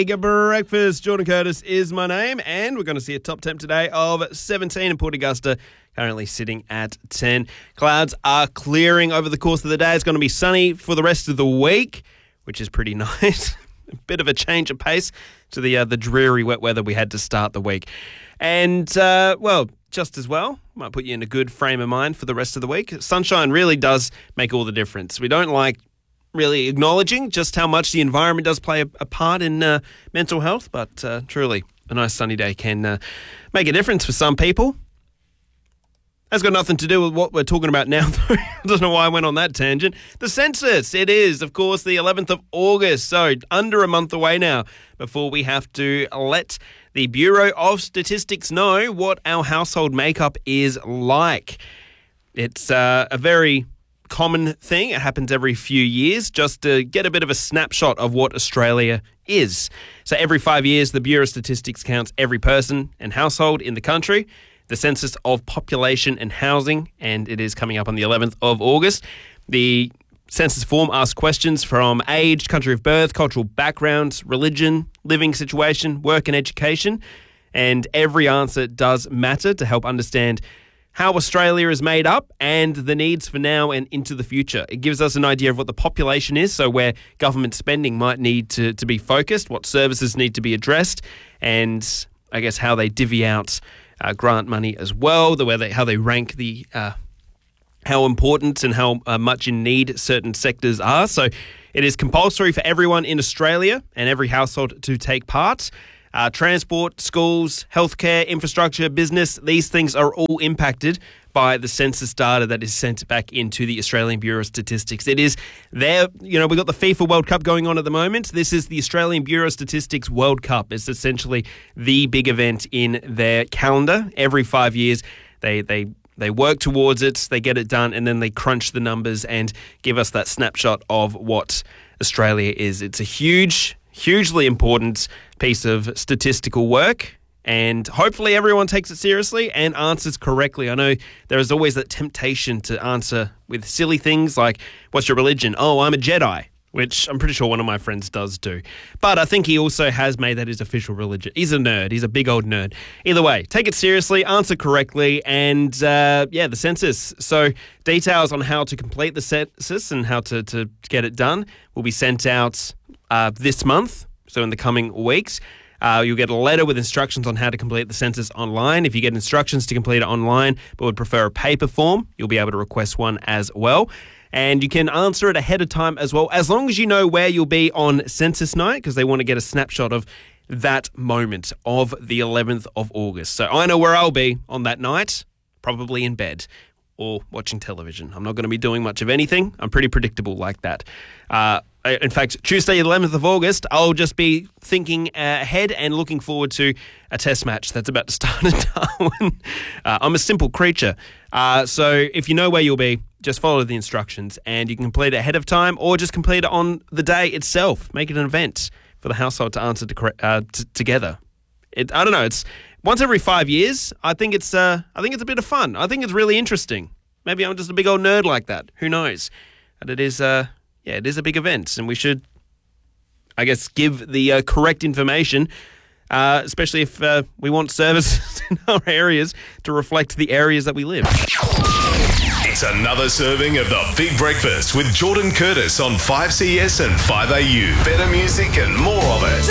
Mega Breakfast. Jordan Curtis is my name, and we're going to see a top temp today of 17 in Port Augusta, currently sitting at 10. Clouds are clearing over the course of the day. It's going to be sunny for the rest of the week, which is pretty nice. A bit of a change of pace to the dreary wet weather we had to start the week. And, just as well, might put you in a good frame of mind for the rest of the week. Sunshine really does make all the difference. We don't like really acknowledging just how much the environment does play a part in mental health, but truly, a nice sunny day can make a difference for some people. That's got nothing to do with what we're talking about now, though. I don't know why I went on that tangent. The census. It is, of course, the 11th of August, so under a month away now before we have to let the Bureau of Statistics know what our household makeup is like. It's a very common thing. It happens every few years just to get a bit of a snapshot of what Australia is. So every 5 years, the Bureau of Statistics counts every person and household in the country. The Census of Population and Housing, and it is coming up on the 11th of August. The census form asks questions from age, country of birth, cultural background, religion, living situation, work and education, and every answer does matter to help understand how Australia is made up and the needs for now and into the future. It gives us an idea of what the population is, so where government spending might need to be focused, what services need to be addressed, and I guess how they divvy out grant money as well, how they rank the how important and how much in need certain sectors are. So it is compulsory for everyone in Australia and every household to take part. Transport, schools, healthcare, infrastructure, business, these things are all impacted by the census data that is sent back into the Australian Bureau of Statistics. It is there, we've got the FIFA World Cup going on at the moment. This is the Australian Bureau of Statistics World Cup. It's essentially the big event in their calendar. Every 5 years, they work towards it, they get it done, and then they crunch the numbers and give us that snapshot of what Australia is. It's a hugely important piece of statistical work, and hopefully everyone takes it seriously and answers correctly. I know there is always that temptation to answer with silly things like, what's your religion? Oh, I'm a Jedi, which I'm pretty sure one of my friends does do. But I think he also has made that his official religion. He's a nerd. He's a big old nerd. Either way, take it seriously, answer correctly, and the census. So details on how to complete the census and how to get it done will be sent out this month, so in the coming weeks. You'll get a letter with instructions on how to complete the census online. If you get instructions to complete it online but would prefer a paper form, you'll be able to request one as well. And you can answer it ahead of time as well, as long as you know where you'll be on census night, because they want to get a snapshot of that moment of the 11th of August. So I know where I'll be on that night, probably in bed or watching television. I'm not going to be doing much of anything. I'm pretty predictable like that. In fact, Tuesday, 11th of August, I'll just be thinking ahead and looking forward to a test match that's about to start in Darwin. I'm a simple creature. So if you know where you'll be, just follow the instructions and you can complete it ahead of time or just complete it on the day itself. Make it an event for the household to answer together. I don't know. It's once every 5 years. I think it's a bit of fun. I think it's really interesting. Maybe I'm just a big old nerd like that. Who knows? But it is it is a big event, and we should, I guess, give the correct information, especially if we want services in our areas to reflect the areas that we live. It's another serving of the Big Breakfast with Jordan Curtis on 5CS and 5AU. Better music and more of it.